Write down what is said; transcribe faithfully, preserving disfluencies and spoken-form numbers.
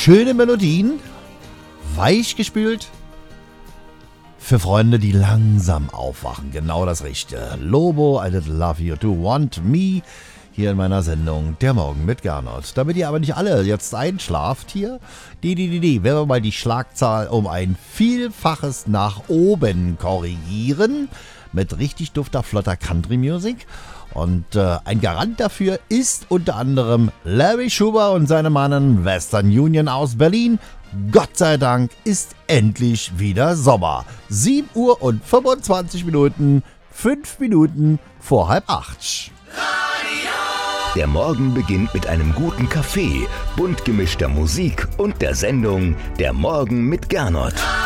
schöne Melodien, weichgespült. Für Freunde, die langsam aufwachen, genau das Richtige. Lobo, I Did Love You To Want Me, hier in meiner Sendung Der Morgen mit Gernot. Damit ihr aber nicht alle jetzt einschlaft hier, die, die, die, die, werden wir mal die Schlagzahl um ein Vielfaches nach oben korrigieren, mit richtig dufter, flotter Country Music. Und äh, ein Garant dafür ist unter anderem Larry Schuber und seine Mannen Western Union aus Berlin. Gott sei Dank ist endlich wieder Sommer. sieben Uhr und fünfundzwanzig Minuten, fünf Minuten vor halb acht. Der Morgen beginnt mit einem guten Kaffee, bunt gemischter Musik und der Sendung Der Morgen mit Gernot.